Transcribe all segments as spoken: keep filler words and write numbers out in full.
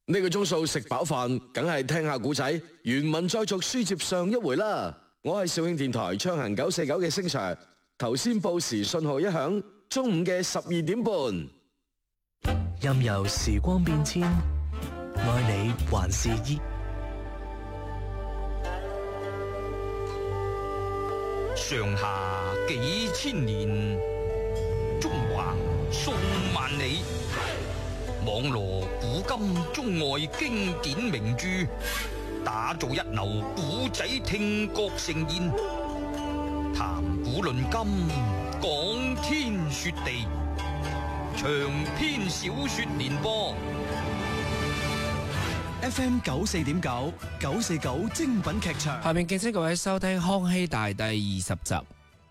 呢個鐘數食飽飯，梗係聽下古仔，原文再續書接上一回啦。我係肇慶電台暢行九四九嘅星 Sir， 頭先報時信號一響，中午嘅十二點半。 任由時光變遷，愛你還是依。 上下幾千年，中華數萬里。網羅古今中外經典名著，打造一流古仔聽覺盛宴。談古論今，講天說地，長篇小說連播。 F M 九四點九九四九精品劇場， 下面敬請各位收聽《康熙大帝》二十集。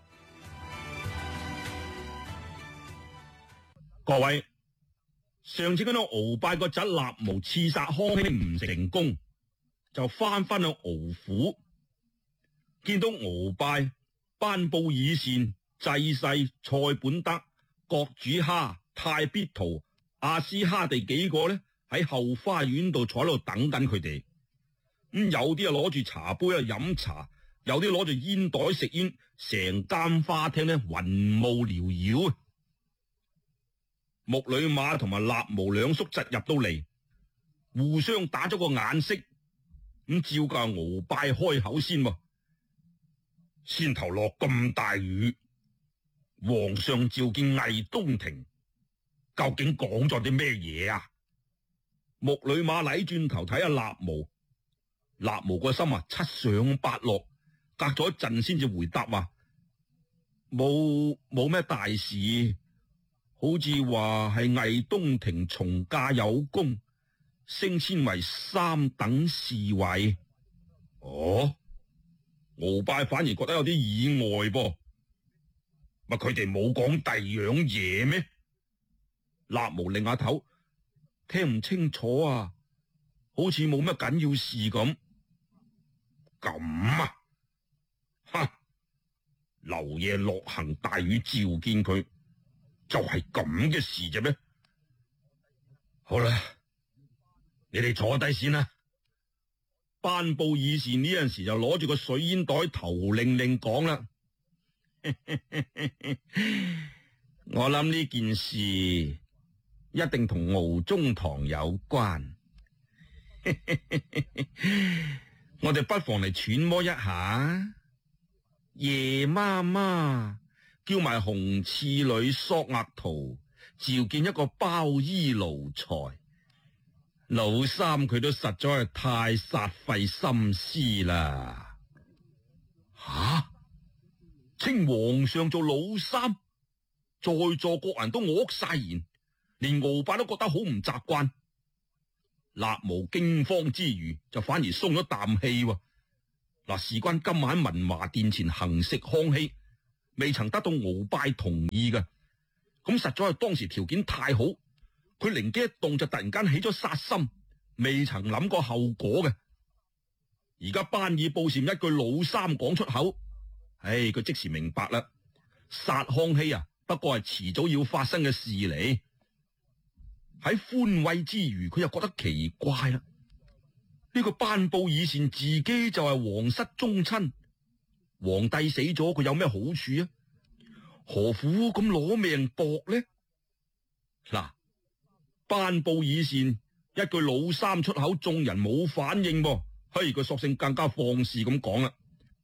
各位，上次嗰個鰲拜個侄立毛刺殺康熙唔成功，就翻翻去鰲府，見到鰲拜頒布以善、祭世、蔡本德、郭主哈、太必圖、阿斯哈地幾個咧喺後花園度坐喺度等緊佢哋。咁有啲啊攞住茶杯啊飲茶，有啲攞住煙袋食煙，成間花廳咧雲霧繚繞啊！木女馬同埋立毛兩叔侄入到嚟，互相打咗個眼色，咁照教鰲拜開口先喎。先頭落咁大雨，皇上召見魏東庭，究竟講咗啲咩嘢啊？木女馬禮轉頭睇下立毛，立毛個心啊七上八落，隔咗一陣先至回答話：冇冇咩大事。好似話係魏東庭從駕有功，升遷為三等侍衛。哦，鰲拜反而覺得有啲意外噃，乜佢哋冇講第樣嘢咩？立毛擰下頭，聽唔清楚啊，好似冇乜緊要事咁。咁啊，哈！劉爺落行大雨召見佢。就係咁嘅事啫咩？好啦，你哋坐低先啦。頒布以善呢陣時就攞住個水煙袋頭令令講啦。我諗呢件事一定同敖中堂有關。我哋不妨嚟揣摩一下。夜媽媽叫埋紅刺女索額圖召見一個包衣奴才，老三佢都實在係太煞費心思啦。吓，稱皇上做老三，在座各人都愕晒然，連鰲拜都覺得好唔習慣。立毛驚慌之餘，就反而鬆咗啖氣。嗱，事關今晚喺文華殿前行食康熙，未曾得到鰲拜同意嘅，咁實在係當時條件太好，佢靈機一動就突然間起咗殺心，未曾諗過後果嘅。而家頒以布禪一句老三講出口，唉，佢即時明白啦，殺康熙啊，不過係遲早要發生嘅事嚟。喺寬慰之餘，佢又覺得奇怪啦，呢個頒布以善自己就係皇室宗親。皇帝死咗，佢有咩好處啊？何苦咁攞命搏呢？嗱，頒布以善一句老三出口，眾人冇反應噃，嘿，佢索性更加放肆咁講啦。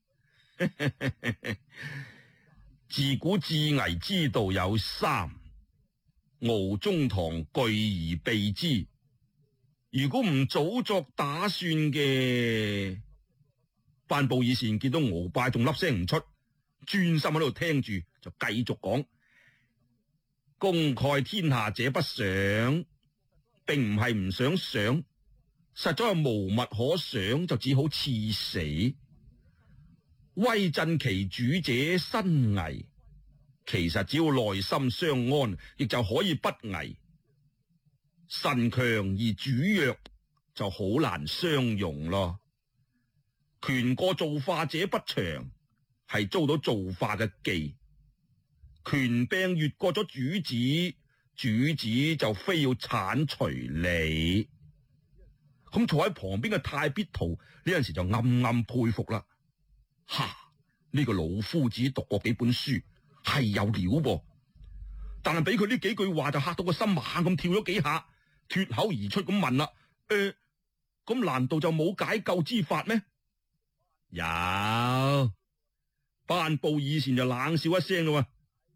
自古治危之道有三，敖中堂懼而避之。如果唔早作打算嘅，頒布以善見到鰲拜仲粒聲唔出，專心喺度聽住，就繼續講：功蓋天下者不想，並唔係唔想想，實在係無物可想，就只好賜死。威震其主者身危，其實只要內心相安，亦就可以不危。神強而主弱，就好難相容咯。權過造化者不祥，係遭到造化嘅忌。權柄越過咗主子，主子就非要鏟除你。 咁坐喺旁邊嘅太必圖呢陣時就暗暗佩服啦。哈！呢個老夫子讀過幾本書，係有料噃。但係俾佢呢幾句話就嚇到個心猛咁跳咗幾下，脫口而出咁問啦：誒，咁難道就冇解救之法咩？有。班布爾善就冷笑一聲咯，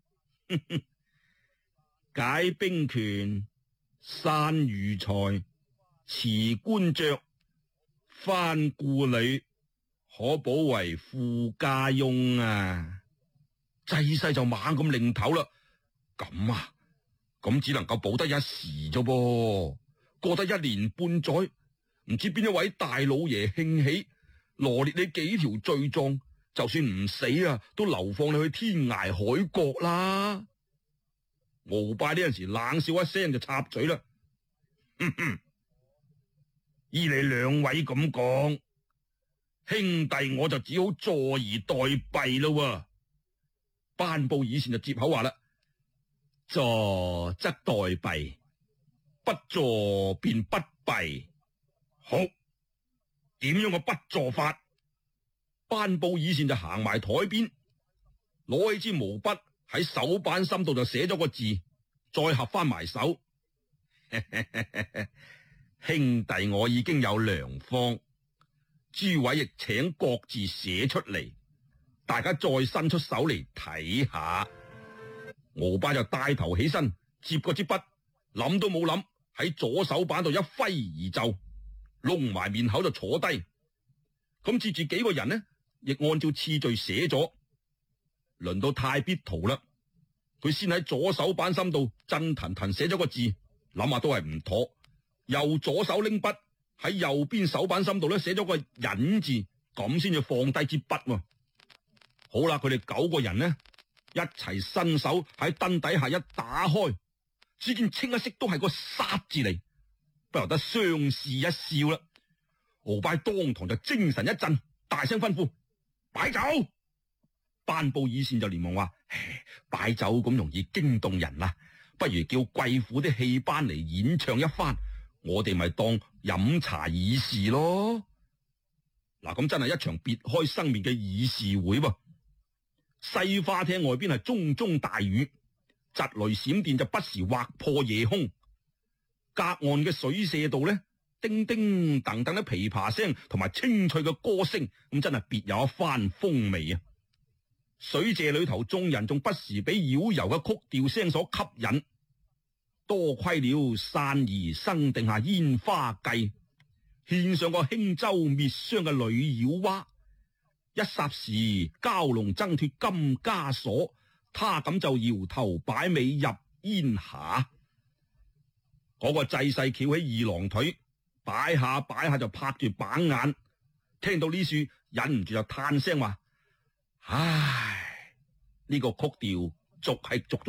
解兵權、散魚財、辭官爵、翻故里，可補為富家翁啊！濟世就猛咁擰頭啦。咁啊，咁只能夠補得一時啫噃。過得一年半載，唔知邊一位大老爺興起羅列你幾條罪狀，就算唔死啊，都流放你去天涯海角啦。鰲拜呢陣時冷笑一聲就插嘴啦，哼哼，依你兩位咁講，兄弟我就只好坐而待斃咯。班布爾善就接口話啦：坐則待斃，不坐便不斃。好，點樣個不坐法？班布爾善就行埋台邊，攞起支毛筆喺手板心度就寫咗個字，再合翻埋手。兄弟我已經有良方，諸位亦請各自寫出嚟，大家再伸出手嚟睇下。鰲拜就帶頭起身，接過支筆，諗都冇諗，喺左手板度一揮而就，窿埋面口就坐低。咁接住幾個人呢，亦按照次序寫咗。輪到太必圖啦，佢先喺左手板心度震騰騰寫咗個字，諗下都係唔妥，右左手拎筆喺右邊手板心度咧寫咗個忍字，咁先至放低支筆。好啦，佢哋九個人呢，一齊伸手喺燈底下一打開，只見清一色都係個殺字嚟，不由得相視一笑啦。鰲拜當堂就精神一振，大聲吩咐：擺酒！班布爾善就連忙話：擺酒咁容易驚動人啦，不如叫貴婦啲戲班嚟演唱一番，我哋咪當飲茶議事咯。嗱，咁真係一場別開生面嘅議事會噃。西花廳外邊係樁樁大雨，疾雷閃電就不時劃破夜空。隔岸嘅水社度呢，叮叮噔噔嘅琵琶聲同埋清脆嘅歌聲，咁真係別有一番風味啊！水榭裏頭眾人仲不時俾繞遊嘅曲調聲所吸引，多虧了散兒生定下煙花計，獻上個輕舟滅霜嘅女妖娃，一霎時蛟龍掙脫金枷鎖，他咁就搖頭擺尾入煙霞。嗰、那個濟世翹起二郎腿，擺下擺下就拍住板眼，聽到呢處忍唔住就嘆聲話：唉，呢、這個曲調續係續咗